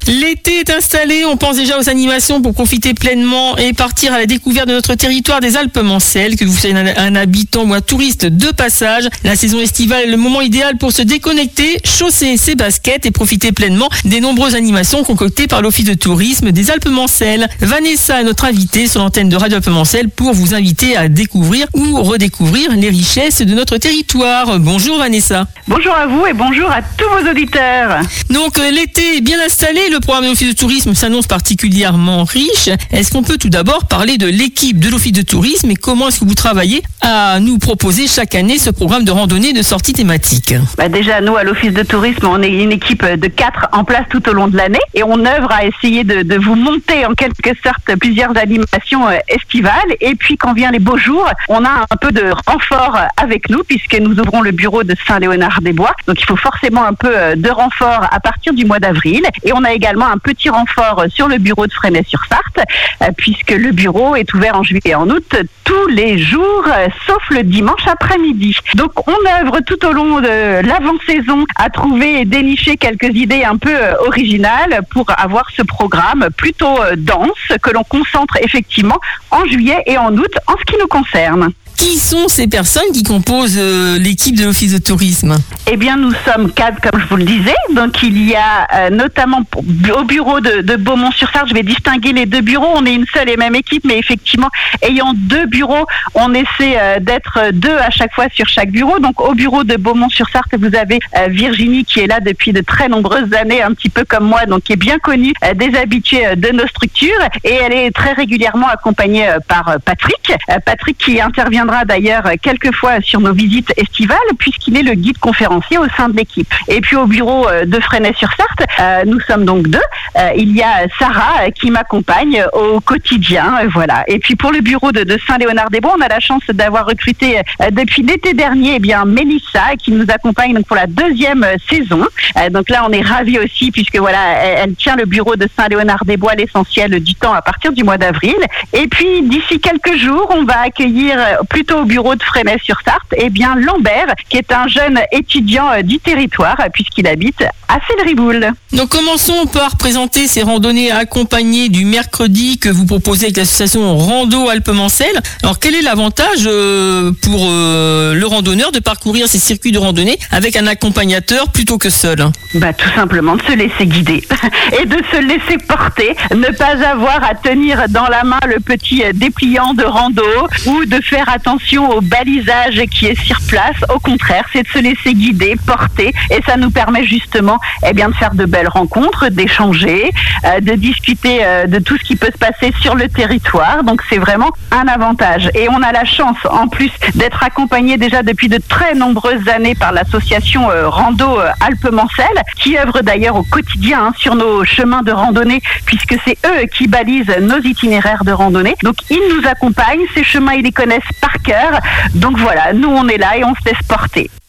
L'été est installé, on pense déjà aux animations pour profiter pleinement et partir à la découverte de notre territoire des Alpes-Mancelles. Que vous soyez un habitant ou un touriste de passage, la saison estivale est le moment idéal pour se déconnecter, chausser ses baskets et profiter pleinement des nombreuses animations concoctées par l'Office de tourisme des Alpes-Mancelles. Vanessa est notre invitée sur l'antenne de Radio Alpes-Mancelles pour vous inviter à découvrir ou redécouvrir les richesses de notre territoire. Bonjour Vanessa. Bonjour à vous et bonjour à tous vos auditeurs. Donc l'été est bien installé, le programme de l'Office de tourisme s'annonce particulièrement riche. Est-ce qu'on peut tout d'abord parler de l'équipe de l'Office de tourisme et comment est-ce que vous travaillez à nous proposer chaque année ce programme de randonnée de sorties thématiques? Déjà, nous, à l'Office de tourisme, on est une équipe de 4 en place tout au long de l'année et on œuvre à essayer de vous monter en quelque sorte plusieurs animations estivales. Et puis, quand vient les beaux jours, on a un peu de renfort avec nous puisque nous ouvrons le bureau de Saint-Léonard-des-Bois. Donc, il faut forcément un peu de renfort à partir du mois d'avril. Et on a également un petit renfort sur le bureau de Fresnay-sur-Sarthe puisque le bureau est ouvert en juillet et en août tous les jours, sauf le dimanche après-midi. Donc, on œuvre tout au long de l'avant-saison à trouver et dénicher quelques idées un peu originales pour avoir ce programme plutôt dense que l'on concentre effectivement en juillet et en août en ce qui nous concerne. Qui sont ces personnes qui composent l'équipe de l'Office de tourisme? Eh bien, nous sommes 4, comme je vous le disais. Donc, il y a notamment au bureau de Beaumont-sur-Sarthe, je vais distinguer les 2 bureaux. On est une seule et même équipe, mais effectivement, ayant 2 bureaux, on essaie d'être 2 à chaque fois sur chaque bureau. Donc, au bureau de Beaumont-sur-Sarthe, vous avez Virginie qui est là depuis de très nombreuses années, un petit peu comme moi, donc qui est bien connue des habitués de nos structures. Et elle est très régulièrement accompagnée par Patrick. Patrick qui interviendra d'ailleurs quelques fois sur nos visites estivales puisqu'il est le guide conférencier au sein de l'équipe. Et puis au bureau de Fresnay-sur-Sarthe, nous sommes donc 2. Il y a Sarah qui m'accompagne au quotidien, voilà. Et puis pour le bureau de Saint-Léonard-des-Bois, on a la chance d'avoir recruté depuis l'été dernier Mélissa qui nous accompagne donc pour la 2e saison. Donc là on est ravis aussi puisque voilà, elle tient le bureau de Saint-Léonard-des-Bois l'essentiel du temps à partir du mois d'avril. Et puis d'ici quelques jours, on va accueillir plutôt au bureau de Fresnay-sur-Sarthe, Lambert, qui est un jeune étudiant du territoire, puisqu'il habite à Cédriboul. Donc commençons par présenter ces randonnées accompagnées du mercredi que vous proposez avec l'association Rando Alpes-Mancelles. Alors quel est l'avantage pour le randonneur de parcourir ces circuits de randonnée avec un accompagnateur plutôt que seul? Tout simplement de se laisser guider et de se laisser porter, ne pas avoir à tenir dans la main le petit dépliant de rando ou de faire attention au balisage qui est sur place. Au contraire, c'est de se laisser guider, porter, et ça nous permet justement de faire de belles rencontres, d'échanger, de discuter de tout ce qui peut se passer sur le territoire. Donc c'est vraiment un avantage. Et on a la chance en plus d'être accompagné déjà depuis de très nombreuses années par l'association Rando Alpes-Mancelles qui œuvre d'ailleurs au quotidien sur nos chemins de randonnée puisque c'est eux qui balisent nos itinéraires de randonnée. Donc ils nous accompagnent, ces chemins ils les connaissent par cœur. Donc voilà, nous on est là et on se laisse porter.